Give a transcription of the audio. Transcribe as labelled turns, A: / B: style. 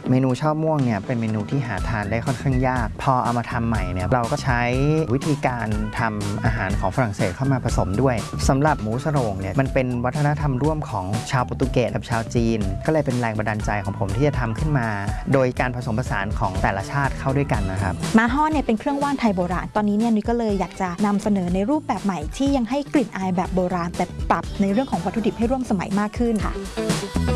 A: เมนูช่อม่วงเนี่ยเป็นเมนูที่หาทานได้ค่อนข้างยากพอเอามาทำใหม่เนี่ยเราก็ใช้วิธีการทำอาหารของฝรั่งเศสเข้ามาผสมด้วยสำหรับหมูสโรงเนี่ยมันเป็นวัฒนธรรมร่วมของชาวโปรตุเกสกับชาวจีนก็เลยเป็นแรงบันดาลใจของผมที่จะทำขึ้นมาโดยการผสมผสานของแต่ละชาติเข้าด้วยกันนะครับ
B: ม้าฮ้อเนี่ยเป็นเครื่องว่านไทยโบราณตอนนี้เนี่ยนุ้ยก็เลยอยากจะนำเสนอในรูปแบบใหม่ที่ยังให้กลิ่นอายแบบโบราณแต่ปรับในเรื่องของวัตถุดิบให้ร่วมสมัยมากขึ้นค่ะ